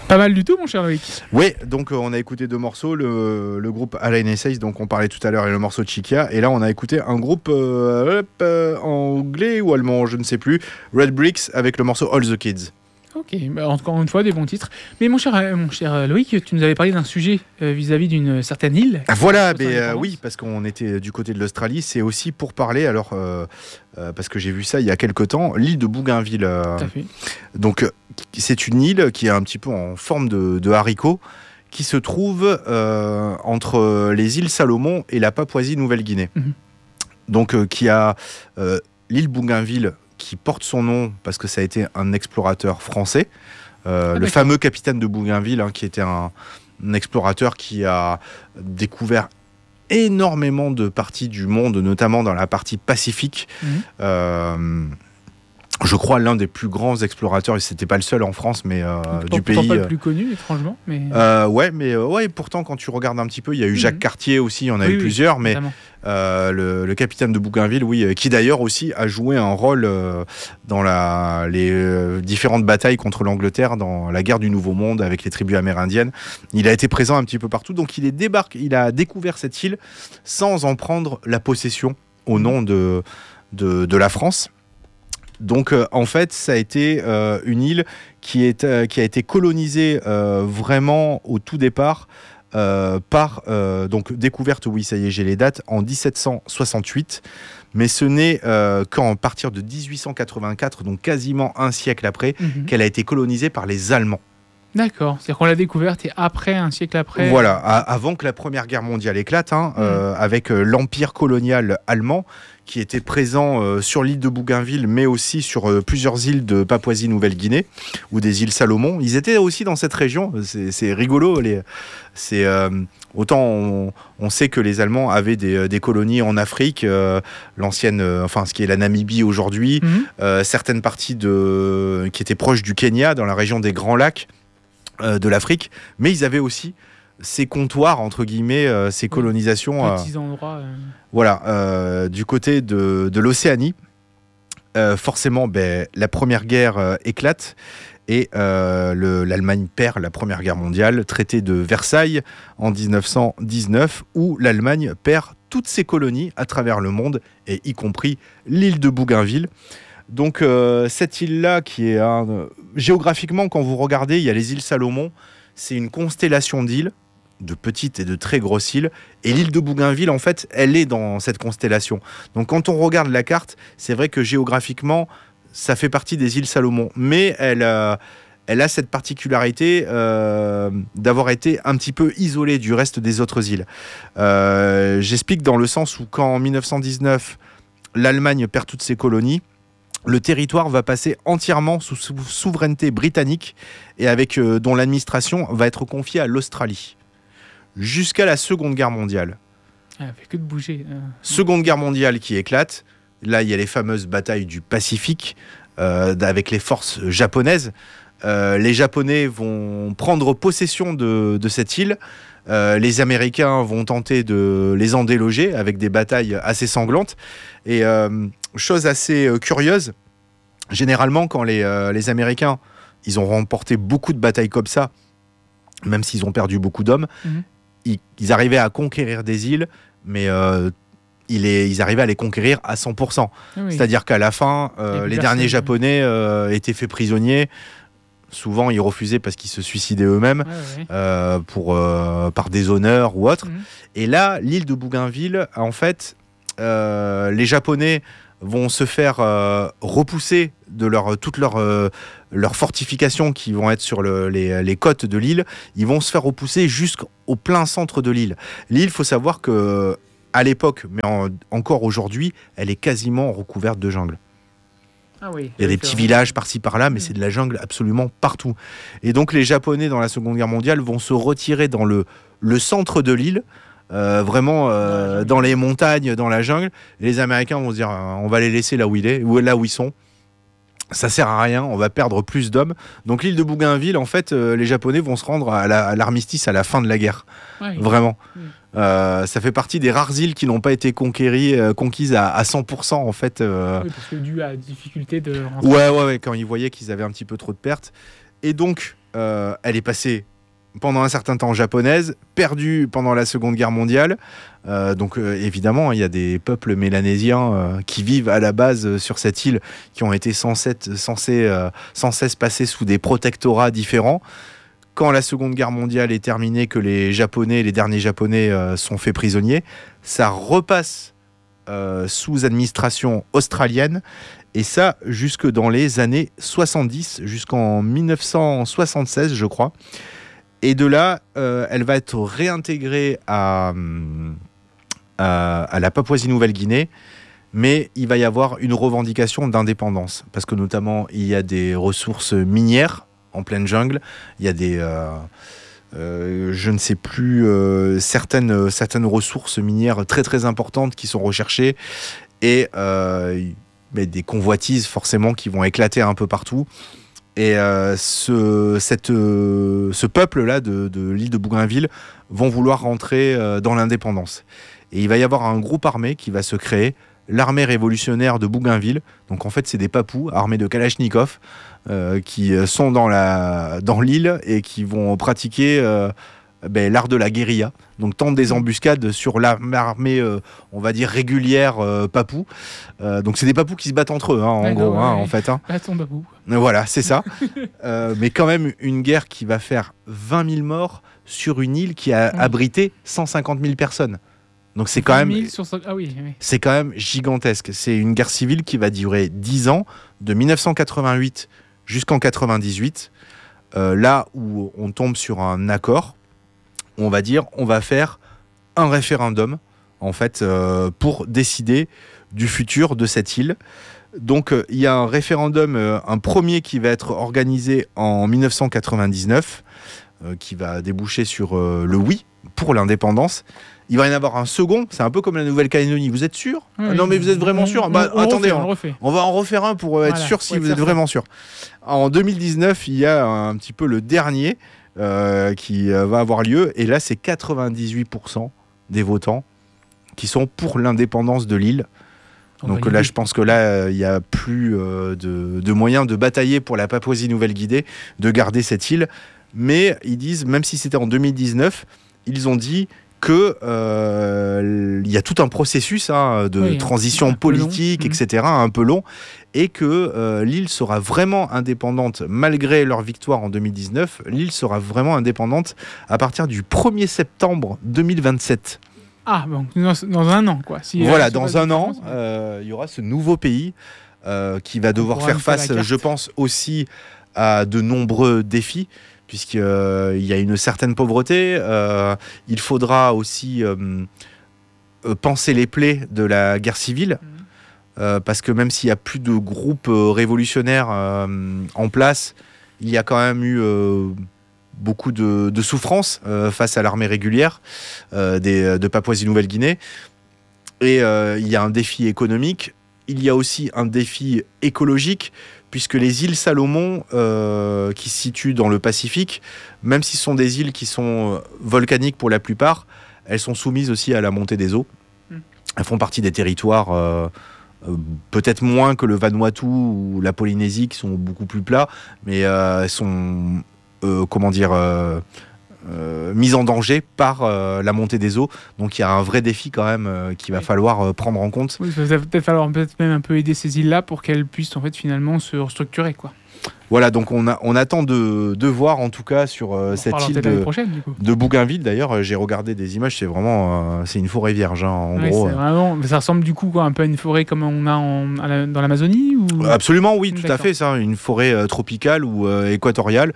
Pas mal du tout, mon cher Loïc. Oui, donc on a écouté 2 morceaux, le groupe Alain Essays, donc on parlait tout à l'heure, et le morceau Chikia, et là on a écouté un groupe anglais ou allemand, je ne sais plus, Red Bricks, avec le morceau All the Kids. Ok, encore une fois, des bons titres. Mais mon cher Loïc, tu nous avais parlé d'un sujet vis-à-vis d'une certaine île. Voilà, oui, parce qu'on était du côté de l'Australie, c'est aussi pour parler, alors, parce que j'ai vu ça il y a quelque temps, l'île de Bougainville. Tout à fait. Donc, c'est une île qui est un petit peu en forme de haricot, qui se trouve entre les îles Salomon et la Papouasie-Nouvelle-Guinée. Donc, qui a l'île Bougainville, qui porte son nom parce que ça a été un explorateur français, le fameux capitaine de Bougainville, qui était un explorateur qui a découvert énormément de parties du monde, notamment dans la partie Pacifique. Je crois l'un des plus grands explorateurs, et c'était pas le seul en France, mais du pays. Pas le plus connu, étrangement. Mais... ouais, pourtant quand tu regardes un petit peu, il y a eu Jacques Cartier aussi, il y en a eu plusieurs, mais le capitaine de Bougainville, oui, qui d'ailleurs aussi a joué un rôle dans les différentes batailles contre l'Angleterre dans la guerre du Nouveau Monde avec les tribus amérindiennes. Il a été présent un petit peu partout, donc il a découvert cette île sans en prendre la possession au nom de la France. Donc en fait, ça a été une île qui a été colonisée vraiment au tout départ par donc découverte, oui, ça y est, j'ai les dates, en 1768, mais ce n'est qu'à partir de 1884, donc quasiment un siècle après, qu'elle a été colonisée par les Allemands. D'accord, c'est-à-dire qu'on l'a découverte et après, un siècle après... Voilà, avant que la Première Guerre mondiale éclate, avec l'empire colonial allemand qui était présent sur l'île de Bougainville, mais aussi sur plusieurs îles de Papouasie-Nouvelle-Guinée ou des îles Salomon. Ils étaient aussi dans cette région, c'est rigolo. Autant on sait que les Allemands avaient des colonies en Afrique, l'ancienne, ce qui est la Namibie aujourd'hui, certaines parties qui étaient proches du Kenya, dans la région des Grands Lacs de l'Afrique, mais ils avaient aussi ces comptoirs, entre guillemets, ces colonisations. Petits endroits. Voilà, du côté de l'Océanie. Forcément, la Première Guerre éclate et l'Allemagne perd la Première Guerre mondiale. Traité de Versailles en 1919, où l'Allemagne perd toutes ses colonies à travers le monde, et y compris l'île de Bougainville. Donc cette île-là, qui est géographiquement, quand vous regardez, il y a les îles Salomon, c'est une constellation d'îles, de petites et de très grosses îles, et l'île de Bougainville, en fait, elle est dans cette constellation. Donc quand on regarde la carte, c'est vrai que géographiquement, ça fait partie des îles Salomon, mais elle a cette particularité d'avoir été un petit peu isolée du reste des autres îles. J'explique dans le sens où quand en 1919, l'Allemagne perd toutes ses colonies, le territoire va passer entièrement sous souveraineté britannique et dont l'administration va être confiée à l'Australie. Jusqu'à la Seconde Guerre mondiale. Elle fait que de bouger. Seconde Guerre mondiale qui éclate. Là, il y a les fameuses batailles du Pacifique avec les forces japonaises. Les Japonais vont prendre possession de cette île. Les Américains vont tenter de les en déloger avec des batailles assez sanglantes. Et chose assez curieuse, généralement, quand les Américains ils ont remporté beaucoup de batailles comme ça, même s'ils ont perdu beaucoup d'hommes, ils arrivaient à conquérir des îles, mais ils arrivaient à les conquérir à 100%. Oui. C'est-à-dire qu'à la fin, les derniers Japonais étaient faits prisonniers. Souvent, ils refusaient parce qu'ils se suicidaient eux-mêmes par déshonneur ou autre. Et là, l'île de Bougainville, en fait, les Japonais vont se faire repousser de toutes leurs fortifications qui vont être sur les côtes de l'île. Ils vont se faire repousser jusqu'au plein centre de l'île. L'île, il faut savoir qu'à l'époque, mais encore aujourd'hui, elle est quasiment recouverte de jungle. Ah oui, il y a des petits villages par-ci par-là, mais c'est de la jungle absolument partout. Et donc les Japonais, dans la Seconde Guerre mondiale, vont se retirer dans le centre de l'île, vraiment dans les montagnes, dans la jungle. Et les Américains vont se dire, on va les laisser là où ils sont. Ça sert à rien, on va perdre plus d'hommes. Donc l'île de Bougainville, en fait, les Japonais vont se rendre à l'armistice à la fin de la guerre. Ouais, vraiment. Ça fait partie des rares îles qui n'ont pas été conquises à 100% en fait. Oui, parce que dû à la difficulté de rentrer. Ouais, quand ils voyaient qu'ils avaient un petit peu trop de pertes. Et donc, elle est passée pendant un certain temps japonaise, perdue pendant la Seconde Guerre mondiale. Donc évidemment, il y a des peuples mélanésiens qui vivent à la base sur cette île, qui ont été sans cesse passés sous des protectorats différents. Quand la Seconde Guerre mondiale est terminée, que les derniers Japonais sont faits prisonniers, ça repasse sous administration australienne, et ça jusque dans les années 70, jusqu'en 1976 je crois. Et de là, elle va être réintégrée à la Papouasie-Nouvelle-Guinée, mais il va y avoir une revendication d'indépendance, parce que notamment il y a des ressources minières en pleine jungle, il y a des... je ne sais plus, certaines ressources minières très très importantes qui sont recherchées, et des convoitises forcément qui vont éclater un peu partout. Et ce peuple-là de l'île de Bougainville vont vouloir rentrer dans l'indépendance. Et il va y avoir un groupe armé qui va se créer, l'armée révolutionnaire de Bougainville. Donc en fait, c'est des papous armés de Kalachnikov qui sont dans l'île et qui vont pratiquer l'art de la guérilla. Donc tendre des embuscades sur l'armée, on va dire, régulière papou. Donc c'est des papous qui se battent entre eux, en gros, en fait. Bâton papou. Voilà, c'est ça. Mais quand même, une guerre qui va faire 20 000 morts sur une île qui a abrité 150 000 personnes. Donc c'est quand même, c'est quand même gigantesque. C'est une guerre civile qui va durer 10 ans, de 1988 jusqu'en 98. Là où on tombe sur un accord, on va dire, on va faire un référendum, en fait, pour décider du futur de cette île. Donc, il y a un référendum, un premier qui va être organisé en 1999, qui va déboucher sur le oui pour l'indépendance. Il va y en avoir un second, c'est un peu comme la Nouvelle-Calédonie. Vous êtes sûr ? Non, mais vous êtes vraiment sûr ? Attendez, on va en refaire un pour être sûr si vous êtes vraiment sûr. En 2019, il y a un petit peu le dernier qui va avoir lieu, et là, c'est 98% des votants qui sont pour l'indépendance de l'île. Donc là, je pense que là, il n'y a plus de moyens de batailler pour la Papouasie-Nouvelle-Guinée, de garder cette île. Mais ils disent, même si c'était en 2019, ils ont dit qu'il y a tout un processus de transition politique, etc., un peu long, et que l'île sera vraiment indépendante, malgré leur victoire en 2019, l'île sera vraiment indépendante à partir du 1er septembre 2027. Ah, bon, dans un an, quoi. Voilà, dans un an, il y aura ce nouveau pays qui va devoir faire face, je pense, aussi à de nombreux défis, puisqu'il y a une certaine pauvreté. Il faudra aussi panser les plaies de la guerre civile, parce que même s'il n'y a plus de groupes révolutionnaires en place, il y a quand même eu beaucoup de souffrances face à l'armée régulière de Papouasie-Nouvelle-Guinée. Et il y a un défi économique, il y a aussi un défi écologique, puisque les îles Salomon, qui se situent dans le Pacifique, même si ce sont des îles qui sont volcaniques pour la plupart, elles sont soumises aussi à la montée des eaux. Elles font partie des territoires peut-être moins que le Vanuatu ou la Polynésie, qui sont beaucoup plus plats, mais elles sont mise en danger par la montée des eaux. Donc il y a un vrai défi quand même qu'il va falloir prendre en compte. Oui, il va peut-être falloir même un peu aider ces îles-là pour qu'elles puissent en fait finalement se restructurer, quoi. Voilà, donc on attend de voir en tout cas sur cette île de Bougainville. D'ailleurs, j'ai regardé des images, c'est vraiment c'est une forêt vierge, en gros. Ça ressemble du coup un peu à une forêt comme on a dans l'Amazonie ou... Absolument, oui, tout à fait. Ça, une forêt tropicale ou équatoriale.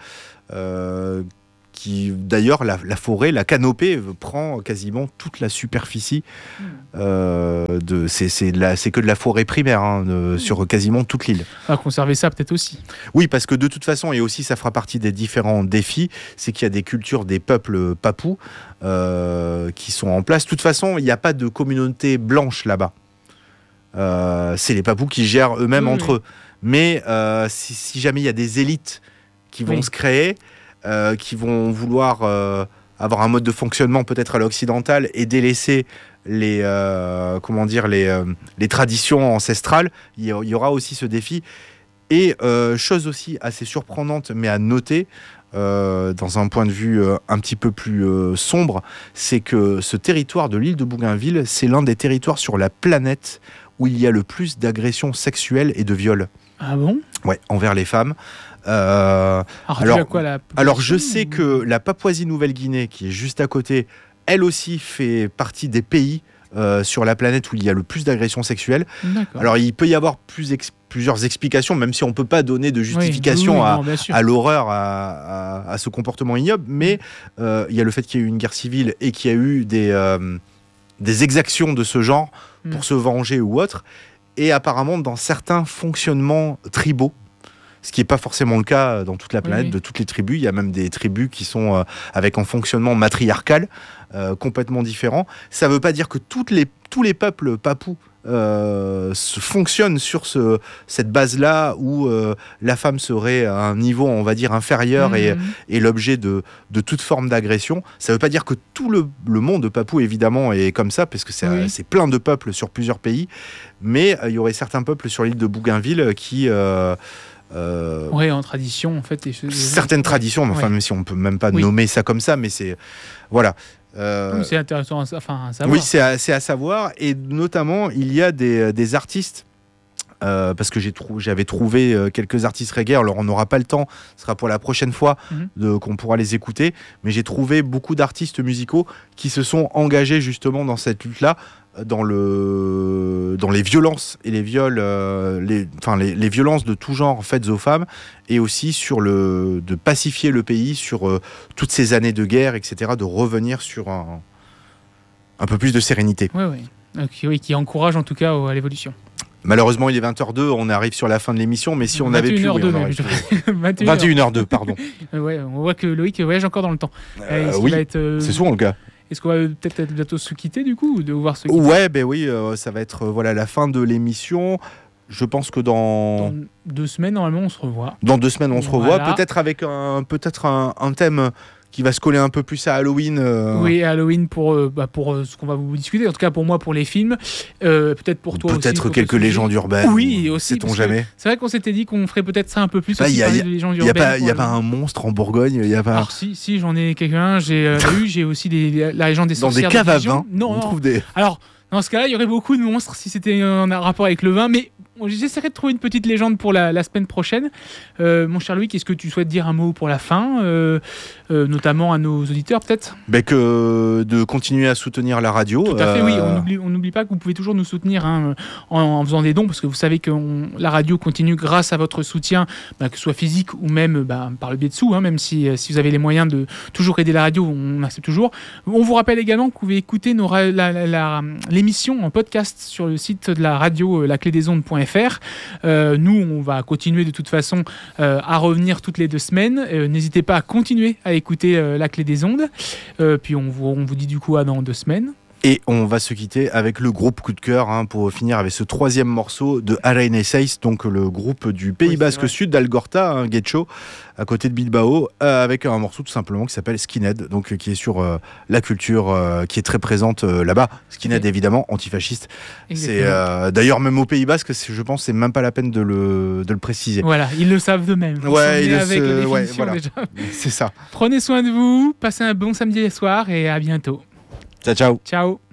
Qui d'ailleurs la forêt, la canopée prend quasiment toute la superficie c'est que de la forêt primaire sur quasiment toute l'île. À conserver ça peut-être aussi. Oui, parce que de toute façon, et aussi ça fera partie des différents défis, c'est qu'il y a des cultures des peuples papous qui sont en place. De toute façon, il n'y a pas de communauté blanche là-bas. C'est les papous qui gèrent eux-mêmes entre eux. Mais si jamais il y a des élites qui vont se créer, qui vont vouloir avoir un mode de fonctionnement peut-être à l'occidental et délaisser les traditions ancestrales, il y aura aussi ce défi. Et chose aussi assez surprenante, mais à noter, dans un point de vue un petit peu plus sombre, c'est que ce territoire de l'île de Bougainville, c'est l'un des territoires sur la planète où il y a le plus d'agressions sexuelles et de viols. Ah bon ? Ouais, envers les femmes. Alors, je sais que la Papouasie-Nouvelle-Guinée, qui est juste à côté, elle aussi fait partie des pays sur la planète où il y a le plus d'agressions sexuelles. D'accord. Alors, il peut y avoir plusieurs explications, même si on ne peut pas donner de justification à l'horreur, à ce comportement ignoble, mais il y a le fait qu'il y ait eu une guerre civile et qu'il y a eu des exactions de ce genre pour se venger ou autre, et apparemment dans certains fonctionnements tribaux, ce qui n'est pas forcément le cas dans toute la planète, de toutes les tribus. Il y a même des tribus qui sont avec un fonctionnement matriarcal complètement différent. Ça ne veut pas dire que tous les peuples papous fonctionnent sur cette base-là où la femme serait à un niveau, on va dire, inférieur et l'objet de toute forme d'agression. Ça ne veut pas dire que tout le monde papou, évidemment, est comme ça, parce que c'est plein de peuples sur plusieurs pays. Mais il y aurait certains peuples sur l'île de Bougainville qui... en tradition en fait. Certaines traditions, mais enfin, même si on peut même pas nommer ça comme ça, mais c'est voilà. C'est intéressant à savoir. Oui, c'est à savoir, et notamment il y a des artistes. Parce que j'avais trouvé quelques artistes reggae, alors on n'aura pas le temps, ce sera pour la prochaine fois qu'on pourra les écouter, mais j'ai trouvé beaucoup d'artistes musicaux qui se sont engagés justement dans cette lutte-là, dans les violences et les viols, les violences de tout genre faites aux femmes, et aussi de pacifier le pays sur toutes ces années de guerre, etc., de revenir sur un peu plus de sérénité. Oui, qui encourage en tout cas à l'évolution. Malheureusement, il est 20h02, on arrive sur la fin de l'émission, mais si on avait pu... 21h02, pardon. On voit que Loïc voyage encore dans le temps. C'est souvent le cas. Est-ce qu'on va peut-être bientôt se quitter du coup, ou devoir se quitter ? Oui, ça va être la fin de l'émission. Je pense que dans 2 semaines, normalement, on se revoit. Dans 2 semaines, on se revoit, peut-être avec un thème qui va se coller un peu plus à Halloween. Oui, Halloween pour ce qu'on va vous discuter. En tout cas, pour moi, pour les films. Peut-être pour toi aussi. Peut-être quelques légendes urbaines. Oui, aussi. Sait-on jamais. C'est vrai qu'on s'était dit qu'on ferait peut-être ça un peu plus. Il n'y a pas un monstre en Bourgogne. Alors si, j'en ai quelqu'un. J'ai aussi la légende des sorcières. Dans des caves à vin, on trouve des... Alors, dans ce cas-là, il y aurait beaucoup de monstres si c'était un rapport avec le vin, mais... J'essaierai de trouver une petite légende pour la semaine prochaine. Mon cher Louis, est-ce que tu souhaites dire un mot pour la fin, notamment à nos auditeurs peut-être ? De continuer à soutenir la radio. Tout à fait, oui. On n'oublie pas que vous pouvez toujours nous soutenir en faisant des dons, parce que vous savez que la radio continue grâce à votre soutien, que ce soit physique ou même par le biais de sous, même si vous avez les moyens de toujours aider la radio, on accepte toujours. On vous rappelle également que vous pouvez écouter l'émission en podcast sur le site de la radio laclédesondes.fr. Nous, on va continuer de toute façon à revenir toutes les 2 semaines. N'hésitez pas à continuer à écouter La Clé des Ondes. Puis on vous dit du coup à dans 2 semaines. Et on va se quitter avec le groupe coup de cœur pour finir avec ce 3e morceau de Arain Seis, donc le groupe du Pays Basque Sud d'Algorta, Guecho, à côté de Bilbao, avec un morceau tout simplement qui s'appelle Skinhead, donc qui est sur la culture qui est très présente là-bas. Skinhead évidemment, antifasciste. C'est d'ailleurs même au Pays Basque, je pense c'est même pas la peine de le préciser. Voilà, ils le savent d'eux-mêmes. Déjà. C'est ça. Prenez soin de vous, passez un bon samedi soir et à bientôt. Ciao. Ciao.